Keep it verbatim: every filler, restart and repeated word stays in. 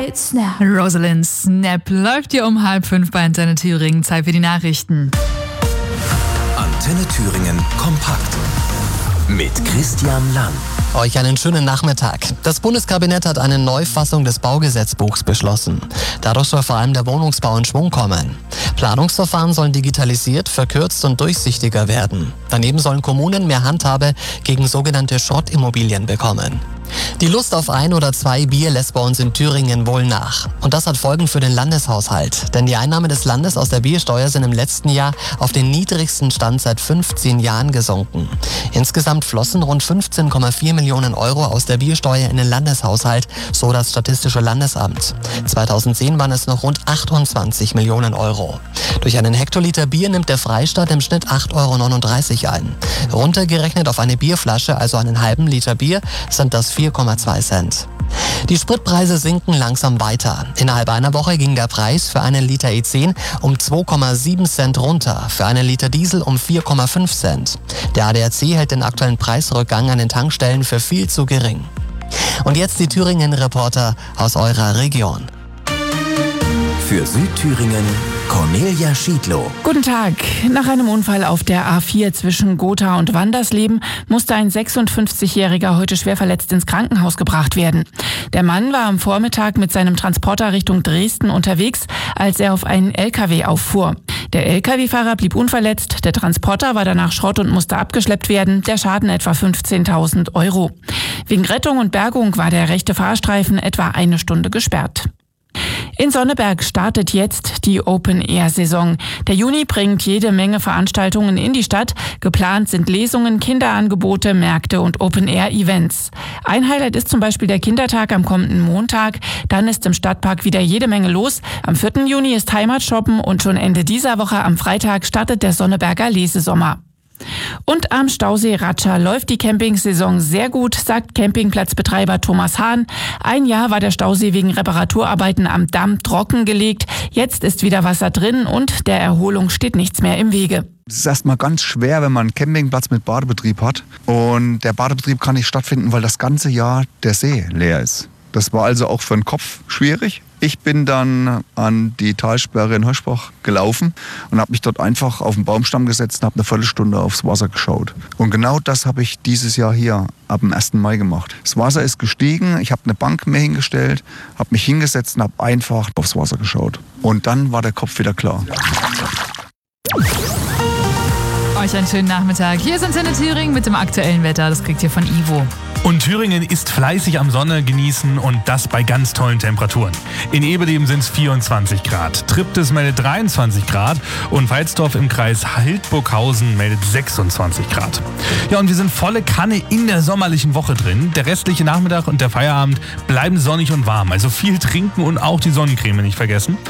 bei Snap. Rosalind Snap läuft hier um halb fünf bei Antenne Thüringen. Zeit für die Nachrichten. Antenne Thüringen kompakt mit Christian Lang. Euch einen schönen Nachmittag. Das Bundeskabinett hat eine Neufassung des Baugesetzbuchs beschlossen. Dadurch soll vor allem der Wohnungsbau in Schwung kommen. Planungsverfahren sollen digitalisiert, verkürzt und durchsichtiger werden. Daneben sollen Kommunen mehr Handhabe gegen sogenannte Schrottimmobilien bekommen. Die Lust auf ein oder zwei Bier lässt bei uns in Thüringen wohl nach. Und das hat Folgen für den Landeshaushalt. Denn die Einnahmen des Landes aus der Biersteuer sind im letzten Jahr auf den niedrigsten Stand seit fünfzehn Jahren gesunken. Insgesamt flossen rund fünfzehn Komma vier Millionen Euro aus der Biersteuer in den Landeshaushalt, so das Statistische Landesamt. zweitausendzehn waren es noch rund achtundzwanzig Millionen Euro. Durch einen Hektoliter Bier nimmt der Freistaat im Schnitt acht Komma neununddreißig Euro ein. Runtergerechnet auf eine Bierflasche, also einen halben Liter Bier, sind das vier Komma zwei Cent. Die Spritpreise sinken langsam weiter. Innerhalb einer Woche ging der Preis für einen Liter E zehn um zwei Komma sieben Cent runter, für einen Liter Diesel um vier Komma fünf Cent. Der A D A C hält den aktuellen Preisrückgang an den Tankstellen für viel zu gering. Und jetzt die Thüringen-Reporter aus eurer Region. Für Südthüringen Cornelia Schiedlow. Guten Tag. Nach einem Unfall auf der A vier zwischen Gotha und Wandersleben musste ein sechsundfünfzigjähriger heute schwer verletzt ins Krankenhaus gebracht werden. Der Mann war am Vormittag mit seinem Transporter Richtung Dresden unterwegs, als er auf einen L K W auffuhr. Der L K W-Fahrer blieb unverletzt, der Transporter war danach Schrott und musste abgeschleppt werden, der Schaden etwa fünfzehntausend Euro. Wegen Rettung und Bergung war der rechte Fahrstreifen etwa eine Stunde gesperrt. In Sonneberg startet jetzt die Open-Air-Saison. Der Juni bringt jede Menge Veranstaltungen in die Stadt. Geplant sind Lesungen, Kinderangebote, Märkte und Open-Air-Events. Ein Highlight ist zum Beispiel der Kindertag am kommenden Montag. Dann ist im Stadtpark wieder jede Menge los. Am vierten Juni ist Heimatshoppen und schon Ende dieser Woche am Freitag startet der Sonneberger Lesesommer. Und am Stausee Ratscha läuft die Campingsaison sehr gut, sagt Campingplatzbetreiber Thomas Hahn. Ein Jahr war der Stausee wegen Reparaturarbeiten am Damm trockengelegt. Jetzt ist wieder Wasser drin und der Erholung steht nichts mehr im Wege. Es ist erstmal ganz schwer, wenn man einen Campingplatz mit Badebetrieb hat. Und der Badebetrieb kann nicht stattfinden, weil das ganze Jahr der See leer ist. Das war also auch für den Kopf schwierig. Ich bin dann an die Talsperre in Hirschbach gelaufen und habe mich dort einfach auf den Baumstamm gesetzt und habe eine Viertelstunde aufs Wasser geschaut. Und genau das habe ich dieses Jahr hier ab dem ersten Mai gemacht. Das Wasser ist gestiegen, ich habe eine Bank mir hingestellt, habe mich hingesetzt und habe einfach aufs Wasser geschaut. Und dann war der Kopf wieder klar. Euch einen schönen Nachmittag. Hier ist Antenne Thüringen mit dem aktuellen Wetter. Das kriegt ihr von Ivo. Und Thüringen ist fleißig am Sonne genießen und das bei ganz tollen Temperaturen. In Eberleben sind es vierundzwanzig Grad, Triptis meldet dreiundzwanzig Grad und Walsdorf im Kreis Hildburghausen meldet sechsundzwanzig Grad. Ja, und wir sind volle Kanne in der sommerlichen Woche drin. Der restliche Nachmittag und der Feierabend bleiben sonnig und warm. Also viel trinken und auch die Sonnencreme nicht vergessen.